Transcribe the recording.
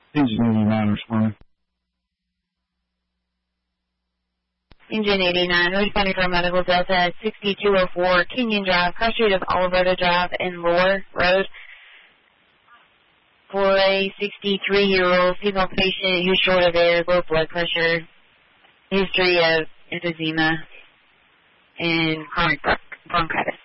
Engine 89 responding. Engine 89, responding from Medical Delta 6204, Kenyon Drive, cross street of Oliveto Drive and Lower Road. For a 63-year-old female patient who's short of air, low blood pressure, history of emphysema, and chronic bronchitis.